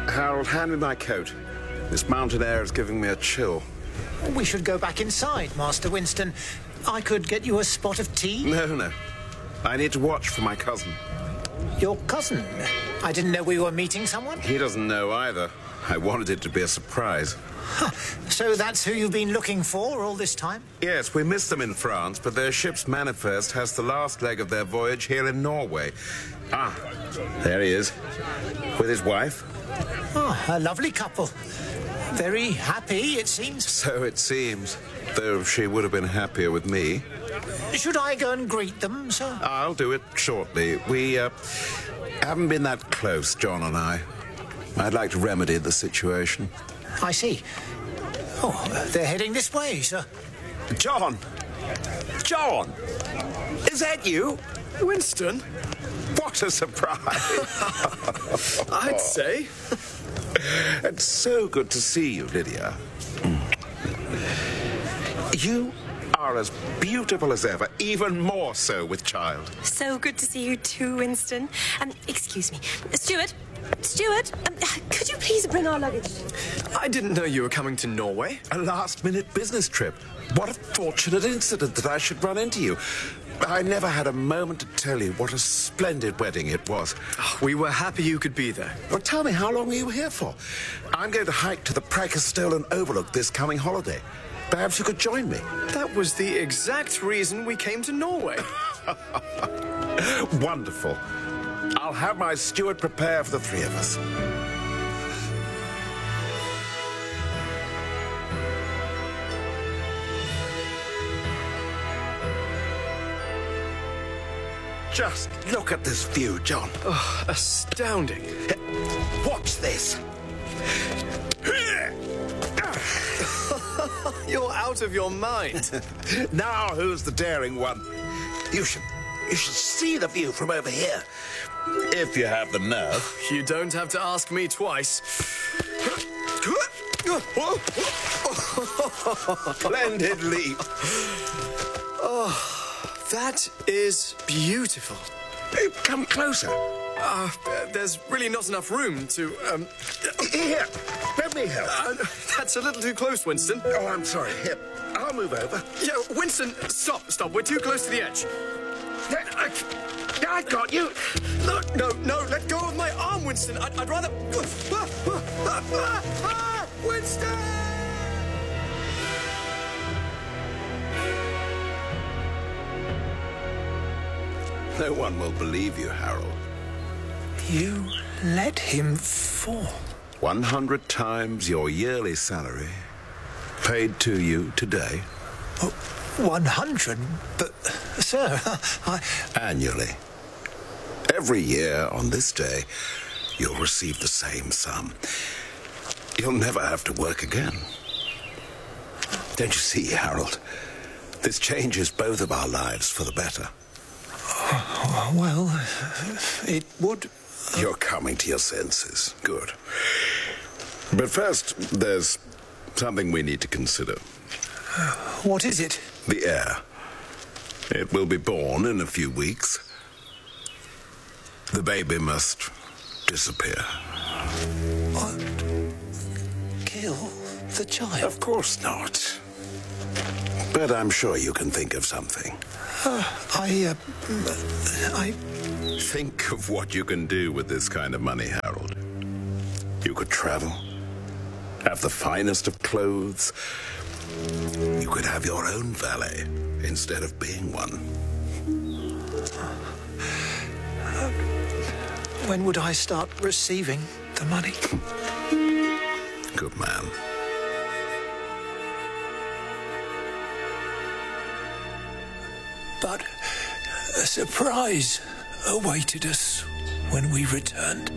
Harold, hand me my coat. This mountain air is giving me a chill. We should go back inside, Master Winston. I could get you a spot of tea. No. I need to watch for my cousin. Your cousin? I didn't know we were meeting someone. He doesn't know either. I wanted it to be a surprise. Huh. So that's who you've been looking for all this time? Yes, we missed them in France, but their ship's manifest has the last leg of their voyage here in Norway. Ah, there he is, with his wife. Oh, a lovely couple. Very happy, it seems. So it seems, though she would have been happier with me. Should I go and greet them, sir? I'll do it shortly. We haven't been that close, John and I. I'd like to remedy the situation. I see. Oh, they're heading this way, sir. John! John! Is that you? Winston? What a surprise! I'd say. It's so good to see you, Lydia. You are as beautiful as ever, even more so with child. So good to see you too, Winston. Excuse me. Stuart, could you please bring our luggage? I didn't know you were coming to Norway. A last-minute business trip. What a fortunate incident that I should run into you. I never had a moment to tell you what a splendid wedding it was. We were happy you could be there. Well, tell me, how long are you here for? I'm going to hike to the Preikestolen Overlook this coming holiday. Perhaps you could join me. That was the exact reason we came to Norway. Wonderful. I'll have my steward prepare for the three of us. Just look at this view, John. Oh, astounding. Watch this. You're out of your mind. Now who's the daring one? You should see the view from over here. If you have the nerve. You don't have to ask me twice. Splendid leap. Oh, that is beautiful. Hey, come closer. There's really not enough room to, Here, let me help. That's a little too close, Winston. Oh, I'm sorry. Here, I'll move over. Yeah, Winston, stop. We're too close to the edge. I got you. Look, no, let go of my arm, Winston. I'd rather... Winston! No one will believe you, Harold. You let him fall. 100 times your yearly salary, paid to you today. 100? But, sir, Annually. Every year on this day, you'll receive the same sum. You'll never have to work again. Don't you see, Harold? This changes both of our lives for the better. Well, it would... You're coming to your senses. Good. But first, there's something we need to consider. What is it? The heir. It will be born in a few weeks. The baby must disappear. What? Kill the child? Of course not. But I'm sure you can think of something. I... Think of what you can do with this kind of money, Harold. You could travel, have the finest of clothes. You could have your own valet instead of being one. When would I start receiving the money? Good man. But a surprise awaited us when we returned.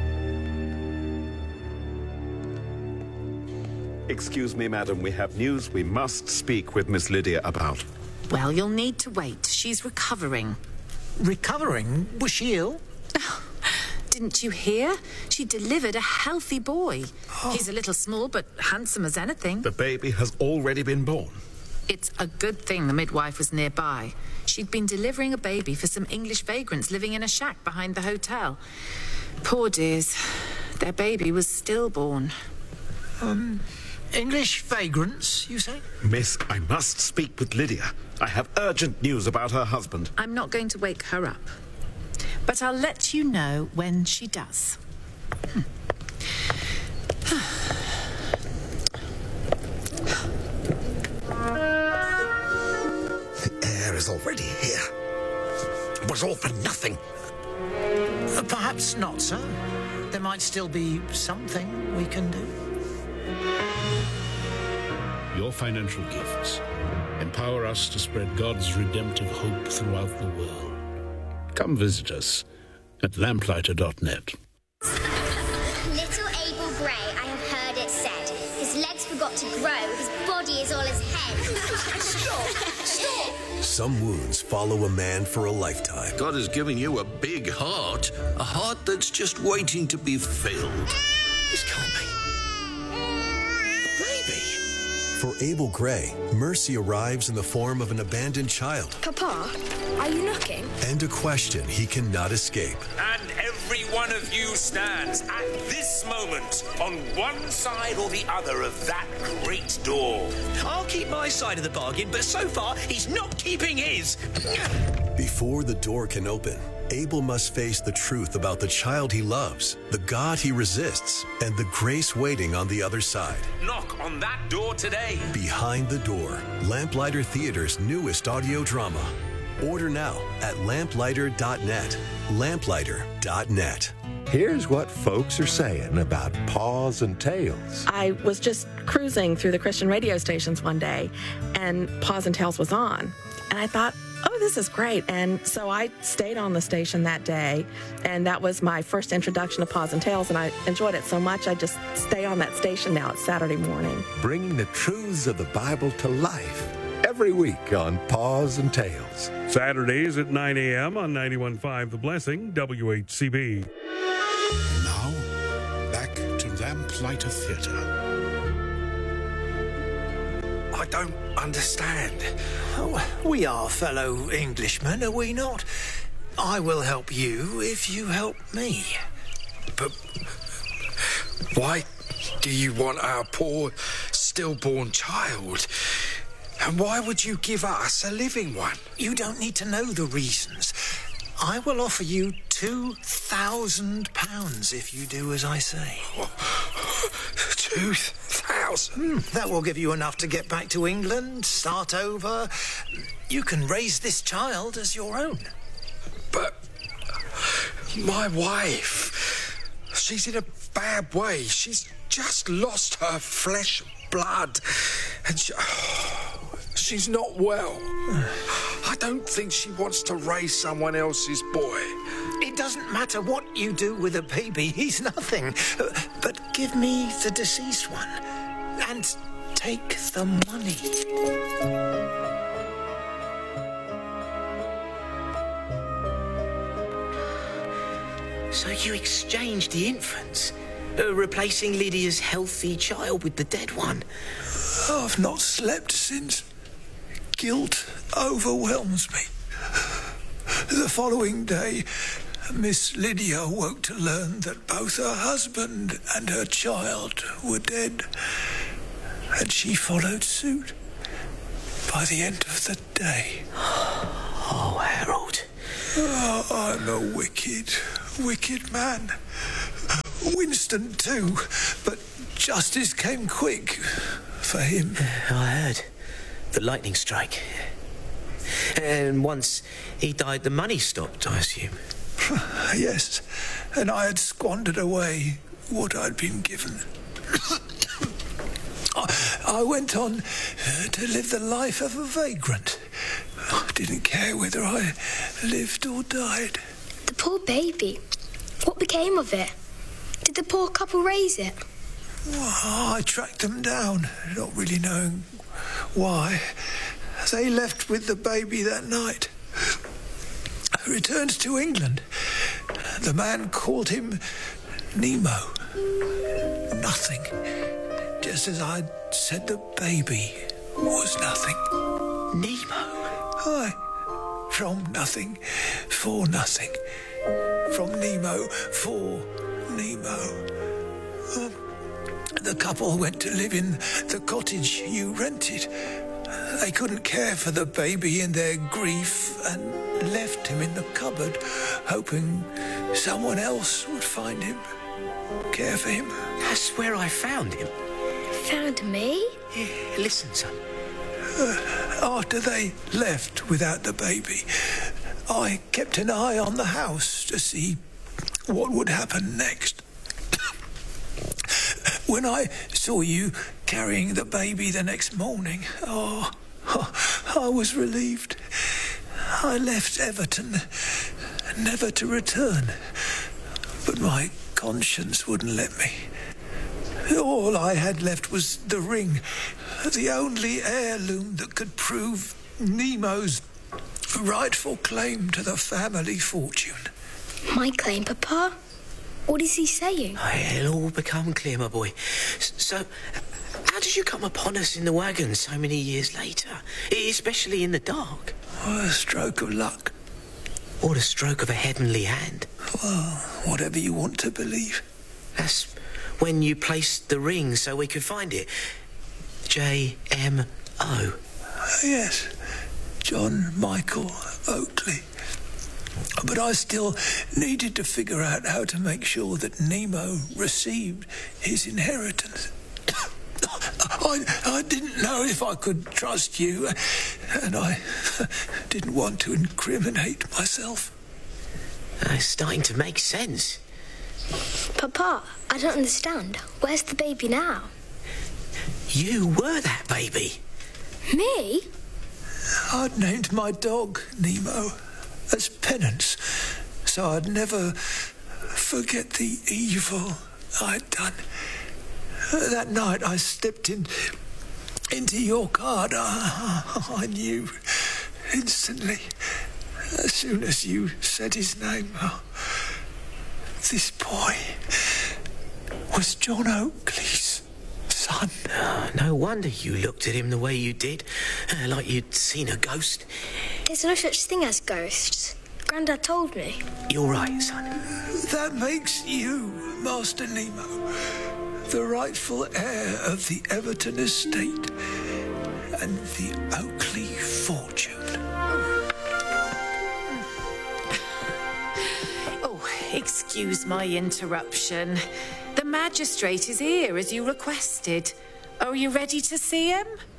Excuse me, madam. We have news we must speak with Miss Lydia about. Well, you'll need to wait. She's recovering. Recovering? Was she ill? Didn't you hear? She delivered a healthy boy. He's a little small, but handsome as anything. The baby has already been born. It's a good thing the midwife was nearby. She'd been delivering a baby for some English vagrants living in a shack behind the hotel. Poor dears. Their baby was stillborn. English vagrants, you say? Miss, I must speak with Lydia. I have urgent news about her husband. I'm not going to wake her up. But I'll let you know when she does. The air is already here. It was all for nothing. Perhaps not, sir. There might still be something we can do. Your financial gifts empower us to spread God's redemptive hope throughout the world. Come visit us at lamplighter.net. Little Abel Gray, I have heard it said. His legs forgot to grow, his body is all his head. Stop! Some wounds follow a man for a lifetime. God has given you a big heart. A heart that's just waiting to be filled. This can't be. Baby. For Abel Gray, mercy arrives in the form of an abandoned child. Papa, are you knocking? And a question he cannot escape. And every one of you stands at this moment on one side or the other of that great door. I'll keep my side of the bargain, but so far he's not keeping his. Before the door can open, Abel must face the truth about the child he loves, the God he resists, and the grace waiting on the other side. Knock on that door today. Behind the Door, Lamplighter Theater's newest audio drama. Order now at lamplighter.net. Lamplighter.net. Here's what folks are saying about Paws and Tails. I was just cruising through the Christian radio stations one day, and Paws and Tails was on. And I thought, oh, this is great. And so I stayed on the station that day, and that was my first introduction to Paws and Tails, and I enjoyed it so much I just stay on that station now. It's Saturday morning. Bringing the truths of the Bible to life every week on Paws and Tails. Saturdays at 9 a.m. on 91.5 The Blessing, WHCB. Now, back to Lamplighter Theatre. I don't understand. We are fellow Englishmen, are we not? I will help you if you help me. But why do you want our poor stillborn child? And why would you give us a living one? You don't need to know the reasons. I will offer you £2,000 if you do as I say. 2,000? That will give you enough to get back to England, start over. You can raise this child as your own. But my wife, she's in a bad way. She's just lost her flesh and blood. And she's not well. I don't think she wants to raise someone else's boy. It doesn't matter what you do with a baby. He's nothing. But give me the deceased one and take the money. So you exchanged the infants, replacing Lydia's healthy child with the dead one. I've not slept since. Guilt overwhelms me. The following day, Miss Lydia woke to learn that both her husband and her child were dead, and she followed suit. By the end of the day... Oh, Harold. Oh, I'm a wicked, wicked man. Winston too, but justice came quick for him. I heard. The lightning strike. And once he died, the money stopped, I assume. Yes, and I had squandered away what I'd been given. I went on to live the life of a vagrant. I didn't care whether I lived or died. The poor baby. What became of it? Did the poor couple raise it? Well, I tracked them down, not really knowing why. They left with the baby that night. Returned to England. The man called him Nemo. Nothing. Just as I'd said the baby was nothing. Nemo? Aye. From nothing for nothing. From Nemo for Nemo. the couple went to live in the cottage you rented. They couldn't care for the baby in their grief and left him in the cupboard, hoping someone else would find him, care for him. That's where I found him. Found me? Yeah, listen, son. After they left without the baby, I kept an eye on the house to see what would happen next. When I saw you carrying the baby the next morning, I was relieved. I left Everton, never to return, but my conscience wouldn't let me. All I had left was the ring, the only heirloom that could prove Nemo's rightful claim to the family fortune. My claim, Papa? What is he saying? It'll all become clear, my boy. So, how did you come upon us in the wagon so many years later, especially in the dark? A stroke of luck. Or the stroke of a heavenly hand? Well, whatever you want to believe. That's when you placed the ring so we could find it. J-M-O. Yes, John Michael Oakley. But I still needed to figure out how to make sure that Nemo received his inheritance. I didn't know if I could trust you, and I didn't want to incriminate myself. It's starting to make sense. Papa, I don't understand. Where's the baby now? You were that baby. Me? I'd named my dog Nemo as penance, so I'd never forget the evil I'd done. That night I stepped into your garden. I knew instantly, as soon as you said his name. This boy was John Oakley's son. No wonder you looked at him the way you did, like you'd seen a ghost. There's no such thing as ghosts. Grandad told me. You're right, son. That makes you Master Nemo, the rightful heir of the Everton estate and the Oakley fortune. Excuse my interruption. The magistrate is here as you requested. Are you ready to see him?